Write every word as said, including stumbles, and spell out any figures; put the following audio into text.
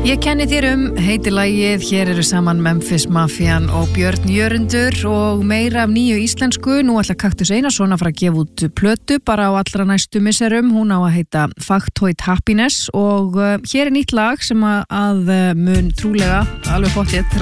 Ég kenni þér um heiti lagið, hér eru saman Memphis Mafian og Björn Jörundur og meira af nýju íslensku. Nú ætla Kaktus Einarsson að fara að gefa út plötu bara á allra næstu misserum. Hún á að heita Factoid Happiness og uh, hér er nýtt lag sem að, að mun trúlega alveg pottþétt